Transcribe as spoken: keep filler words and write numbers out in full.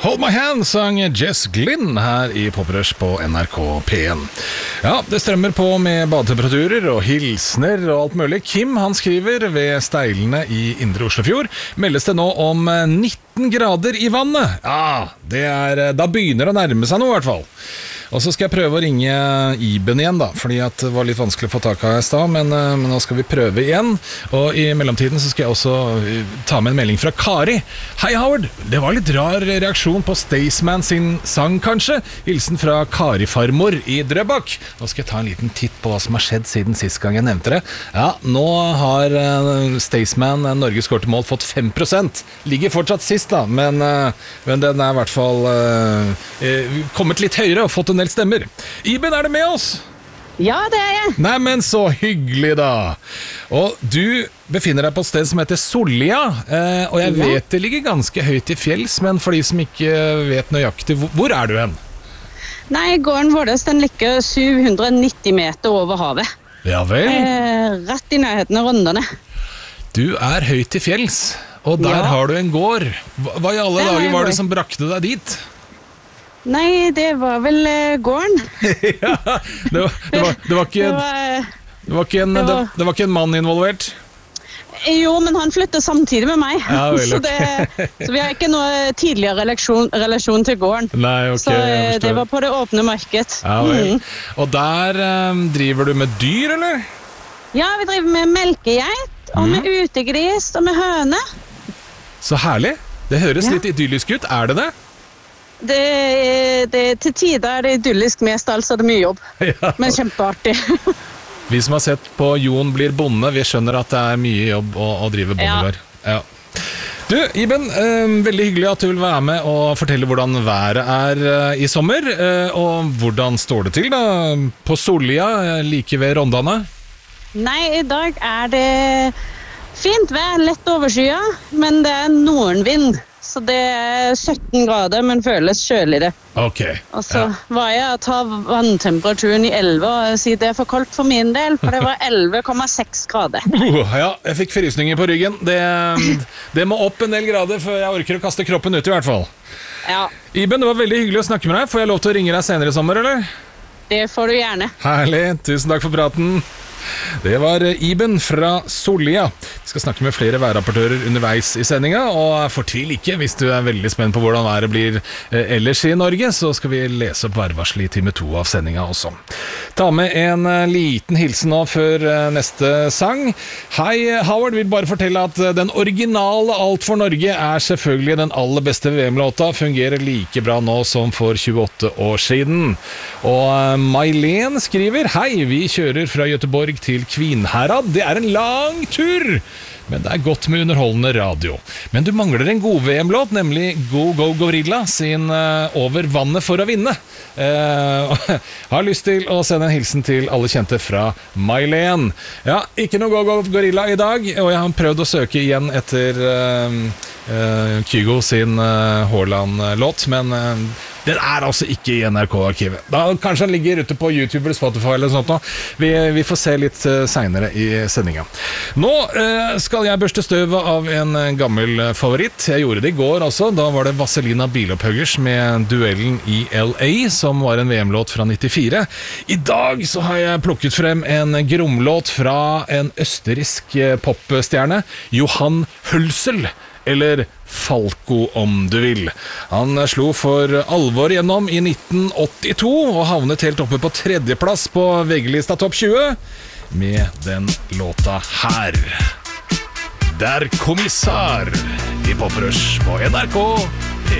Hold My Hand sang Jess Glynn her i Poprush på N R K P en. Ja, det strømmer på med badetemperaturer og hilsner og alt mulig. Kim, han skriver ved steilene i Indre Oslofjord meldes det nå om nitten grader i vannet. Ja, det er, da begynner det å nærme seg noe i hvert fall. Og så skal jeg prøve å ringe Iben igjen da, fordi at det var litt vanskelig å få tak av i sted, men, men nå skal vi prøve igjen. Og i mellomtiden så skal jeg også ta med en melding fra Kari. Hei Howard, det var litt rar reaksjon på Staysman sin sang kanskje. Hilsen fra Kari farmor i Drøbak. Nå skal jeg ta en liten titt på hva som har skjedd siden sist gang jeg nevnte det. Ja, nå har Staysman, Norges skortemål, fått fem prosent. Ligger fortsatt sist da, men, men den er i hvert fall uh, kommet litt høyere og fått en stemmer. Iben, er det med oss? Ja, det er jeg. Nei, men så hyggelig da. Og du befinner deg på et sted som heter Sollia, eh, og jeg vet det ligger ganske høyt i fjells, men for de som ikke vet nøyaktig, hvor, hvor er du hen? Nei, gården vår den ligger syv hundre nitti meter over havet. Ja vel? Eh, rett i nærheten av Rondane. Du er høyt i fjells, og der Ja. har du en gård. Hva, hva i alle Der har dager jeg var det gård. som brakte deg dit? Nei, det var vel eh, gården. ja, det var, det var, det var ikke... Det var, eh, Det var, ikke en, Det det, var- det var ikke en mann involvert? jo, men han flyttet samtidig med meg. Ja, vel, så, ok. det, så vi har ikke noe tidligere relasjon, relasjon til gården. Nei, ok, så eh, jeg forstår. det var på det åpne marked. Ja, vel. Mhm. Og der eh, driver du med dyr, eller? Ja, vi driver med melkegeit, og med Mhm. utegris, og med høne. Så herlig. Det høres Ja. litt idyllisk ut. Er det det? Det, det, til tider er det idyllisk, mest altså det er mye jobb. Ja. Men kjempeartig. Vi som har sett på Jon blir bonde, vi skjønner at det er mye jobb å, å drive bondegård. Ja. Du, Iben, eh, veldig hyggelig at du vil være med og fortelle hvordan været er eh, i sommer. Eh, og hvordan står det til da på Sollia, eh, like ved Rondane? Nei, i dag er det fint vær, lett overskya, men det er nordenvind. Så det er sytten grader, men føles kjølig det. Ok. Og så Ja. var jeg å ta vanntemperaturen i elva og si det er for kaldt for min del, for det var elleve komma seks grader. Uh, ja, jeg fikk frysninger på ryggen. Det, det må opp en del grader før jeg orker å kaste kroppen ut i hvert fall. Ja, Iben, det var veldig hyggelig å snakke med deg. Får jeg lov til å ringe deg senere i sommer, eller? det får du gjerne. Herlig, tusen takk for praten. Det var Iben fra Sollia. Vi skal snakke med flere værrapportører underveis i sendinga, og fortvil ikke hvis du er veldig spent på hvordan været blir eh, ellers i Norge, så skal vi lese opp værvarsel i time to av sendinga også. Ta med en eh, liten hilsen nå før eh, neste sang. Hei, Howard, vil bare fortelle at eh, den originale Alt for Norge er selvfølgelig den aller beste V M-låta, fungerer like bra nå som for tjueåtte år siden. Og eh, Mailen skriver, hei, vi kjører fra Göteborg til Kvinnherad. Det er en lang tur, men det er godt med underholdende radio. Men du mangler en god V M-låt, nemlig Go Go Gorilla sin uh, Over vannet for å vinne. Uh, har lyst til å sende en hilsen til alle kjente fra Mailen. Ja, ikke noe Go Go Gorilla i dag, og jeg har prøvd å søke igjen etter uh, uh, Kygo sin uh, Haaland-låt, men uh, den er altså ikke i N R K-arkivet. Da kanskje den ligger ute på YouTube eller Spotify eller sånt nå. Vi, vi får se litt uh, senere i sendinga. Nå uh, skal jeg børste støvet av en uh, gammel favoritt. Jeg gjorde det i går også. Da var det Vazelina Bilopphøggers med Duellen i L A, som var en V M-låt fra nittifire. I dag så har jeg plukket frem en gromlåt fra en østerriksk uh, popstjerne, Johan Hölzel, eller Falco om du vil. Han slo for alvor gjennom i nitten åttito og havnet helt oppe på tredjeplass på V G-lista topp tjue med den låta her. Der Kommissar i Poprush på N R K